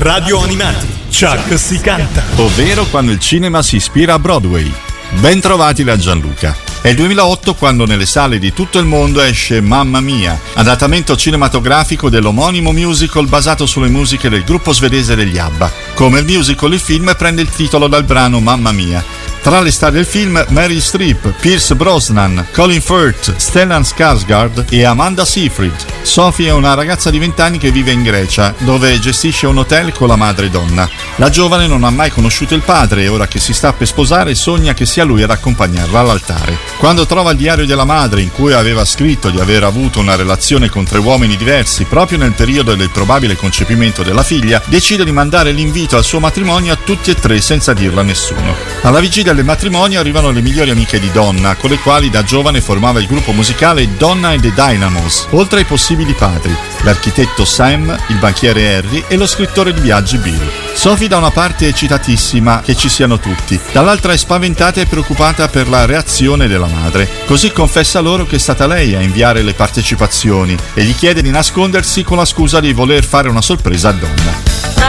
Radio Animati, Chuck si canta. Ovvero quando il cinema si ispira a Broadway. Ben trovati da Gianluca. È il 2008 quando nelle sale di tutto il mondo esce Mamma Mia, adattamento cinematografico dell'omonimo musical basato sulle musiche del gruppo svedese degli ABBA. Come il musical, il film prende il titolo dal brano Mamma Mia. Tra le star del film, Meryl Streep, Pierce Brosnan, Colin Firth, Stellan Skarsgård e Amanda Seyfried. Sophie è una ragazza di 20 anni che vive in Grecia, dove gestisce un hotel con la madre donna. La giovane non ha mai conosciuto il padre e ora che si sta per sposare sogna che sia lui ad accompagnarla all'altare. Quando trova il diario della madre in cui aveva scritto di aver avuto una relazione con 3 uomini diversi proprio nel periodo del probabile concepimento della figlia, decide di mandare l'invito al suo matrimonio a tutti e 3 senza dirlo a nessuno. Alla vigilia del matrimonio arrivano le migliori amiche di Donna, con le quali da giovane formava il gruppo musicale Donna and the Dynamos, oltre ai possibili padri, l'architetto Sam, il banchiere Harry e lo scrittore di viaggi Bill. Sophie da una parte è eccitatissima che ci siano tutti, dall'altra è spaventata e preoccupata per la reazione della madre. Così confessa loro che è stata lei a inviare le partecipazioni e gli chiede di nascondersi con la scusa di voler fare una sorpresa a Donna.